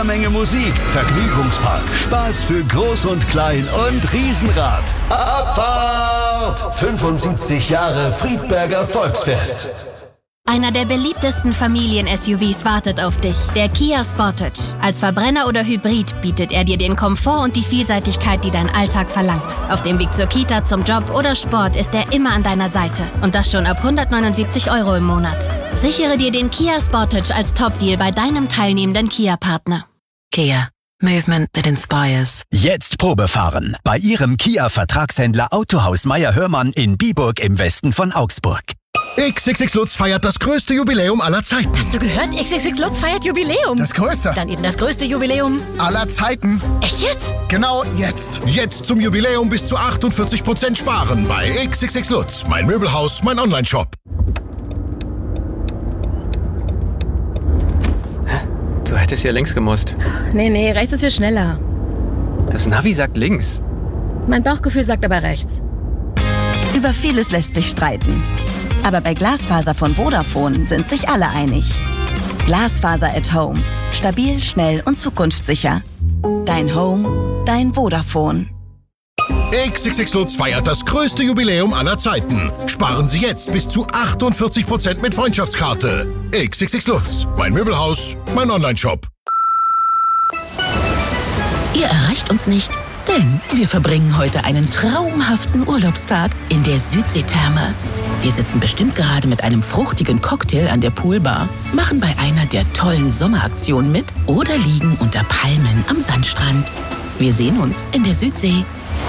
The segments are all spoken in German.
jeder Menge Musik, Vergnügungspark, Spaß für Groß und Klein und Riesenrad. Abfahrt! 75 Jahre Friedberger Volksfest. Einer der beliebtesten Familien-SUVs wartet auf dich, der Kia Sportage. Als Verbrenner oder Hybrid bietet er dir den Komfort und die Vielseitigkeit, die dein Alltag verlangt. Auf dem Weg zur Kita, zum Job oder Sport ist er immer an deiner Seite. Und das schon ab 179 € im Monat. Sichere dir den Kia Sportage als Top-Deal bei deinem teilnehmenden Kia-Partner. Kia. Movement that inspires. Jetzt Probefahren bei Ihrem Kia-Vertragshändler Autohaus Meier-Hörmann in Biburg im Westen von Augsburg. XXX Lutz feiert das größte Jubiläum aller Zeiten. Hast du gehört? XXX Lutz feiert Jubiläum. Das größte. Dann eben das größte Jubiläum aller Zeiten. Echt jetzt? Genau jetzt. Jetzt zum Jubiläum bis zu 48% sparen bei XXX Lutz. Mein Möbelhaus, mein Onlineshop. Du hättest hier links gemusst. Nee, rechts ist viel schneller. Das Navi sagt links. Mein Bauchgefühl sagt aber rechts. Über vieles lässt sich streiten. Aber bei Glasfaser von Vodafone sind sich alle einig. Glasfaser at Home. Stabil, schnell und zukunftssicher. Dein Home, dein Vodafone. XXX Lutz feiert das größte Jubiläum aller Zeiten. Sparen Sie jetzt bis zu 48% mit Freundschaftskarte. XXX Lutz. Mein Möbelhaus, mein Onlineshop. Ihr erreicht uns nicht, denn wir verbringen heute einen traumhaften Urlaubstag in der Südseetherme. Wir sitzen bestimmt gerade mit einem fruchtigen Cocktail an der Poolbar, machen bei einer der tollen Sommeraktionen mit oder liegen unter Palmen am Sandstrand. Wir sehen uns in der Südsee.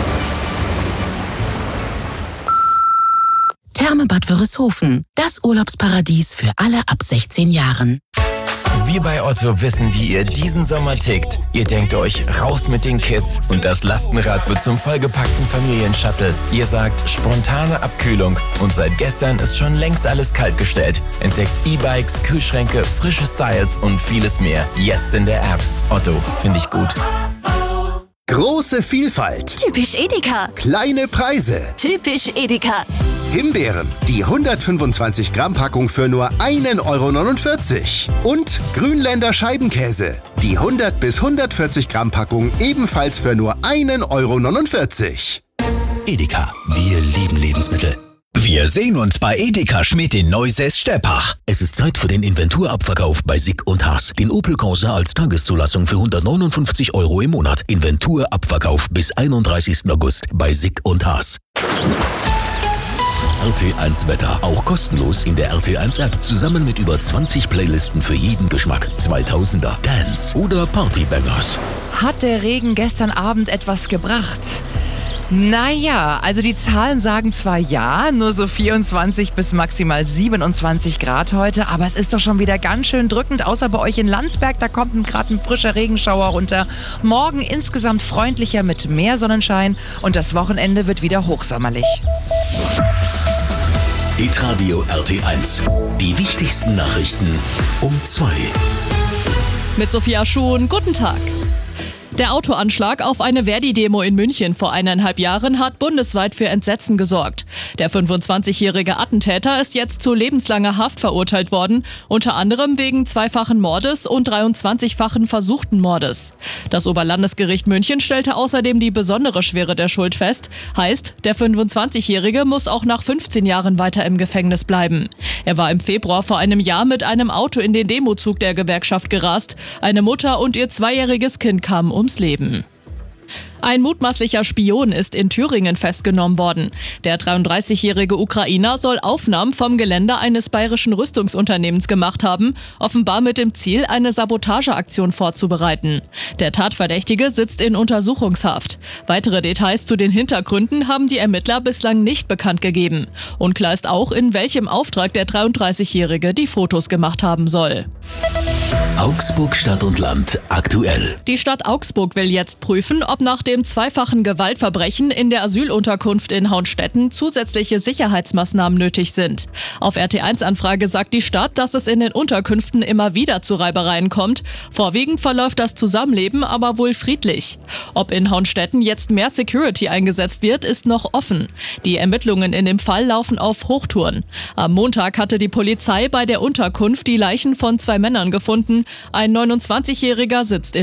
Therme Bad Wörishofen, das Urlaubsparadies für alle ab 16 Jahren. Wir bei Otto wissen, wie ihr diesen Sommer tickt. Ihr denkt euch, raus mit den Kids und das Lastenrad wird zum vollgepackten Familienshuttle. Ihr sagt, spontane Abkühlung und seit gestern ist schon längst alles kaltgestellt. Entdeckt E-Bikes, Kühlschränke, frische Styles und vieles mehr. Jetzt in der App. Otto, finde ich gut. Große Vielfalt. Typisch Edeka. Kleine Preise. Typisch Edeka. Himbeeren, die 125 Gramm Packung für nur 1,49 €. Und Grünländer Scheibenkäse, die 100 bis 140 Gramm Packung ebenfalls für nur 1,49 €. Edeka, wir lieben Lebensmittel. Wir sehen uns bei Edeka Schmidt in Neusäß-Steppach. Es ist Zeit für den Inventurabverkauf bei Sick und Haas. Den Opel Corsa als Tageszulassung für 159 € im Monat. Inventurabverkauf bis 31. August bei Sick und Haas. RT1 Wetter, auch kostenlos in der RT1 App, zusammen mit über 20 Playlisten für jeden Geschmack. 2000er, Dance oder Partybangers. Hat der Regen gestern Abend etwas gebracht? Naja, also die Zahlen sagen zwar ja, nur so 24 bis maximal 27 Grad heute, aber es ist doch schon wieder ganz schön drückend, außer bei euch in Landsberg, da kommt gerade ein frischer Regenschauer runter. Morgen insgesamt freundlicher mit mehr Sonnenschein und das Wochenende wird wieder hochsommerlich. Hitradio RT1. Die wichtigsten Nachrichten um 2. Mit Sophia Schuhn, guten Tag. Der Autoanschlag auf eine Verdi-Demo in München vor 1,5 Jahren hat bundesweit für Entsetzen gesorgt. Der 25-jährige Attentäter ist jetzt zu lebenslanger Haft verurteilt worden, unter anderem wegen 2-fachen Mordes und 23-fachen versuchten Mordes. Das Oberlandesgericht München stellte außerdem die besondere Schwere der Schuld fest. Heißt, der 25-jährige muss auch nach 15 Jahren weiter im Gefängnis bleiben. Er war im Februar vor einem Jahr mit einem Auto in den Demozug der Gewerkschaft gerast. Eine Mutter und ihr 2-jähriges Kind kamen ums Leben. Ein mutmaßlicher Spion ist in Thüringen festgenommen worden. Der 33-jährige Ukrainer soll Aufnahmen vom Gelände eines bayerischen Rüstungsunternehmens gemacht haben, offenbar mit dem Ziel, eine Sabotageaktion vorzubereiten. Der Tatverdächtige sitzt in Untersuchungshaft. Weitere Details zu den Hintergründen haben die Ermittler bislang nicht bekannt gegeben. Unklar ist auch, in welchem Auftrag der 33-jährige die Fotos gemacht haben soll. Augsburg Stadt und Land aktuell. Die Stadt Augsburg will jetzt prüfen, ob nach dem 2-fachen Gewaltverbrechen in der Asylunterkunft in Hauenstetten zusätzliche Sicherheitsmaßnahmen nötig sind. Auf RT1-Anfrage sagt die Stadt, dass es in den Unterkünften immer wieder zu Reibereien kommt. Vorwiegend verläuft das Zusammenleben aber wohl friedlich. Ob in Hauenstetten jetzt mehr Security eingesetzt wird, ist noch offen. Die Ermittlungen in dem Fall laufen auf Hochtouren. Am Montag hatte die Polizei bei der Unterkunft die Leichen von 2 Männern gefunden. Ein 29-Jähriger sitzt in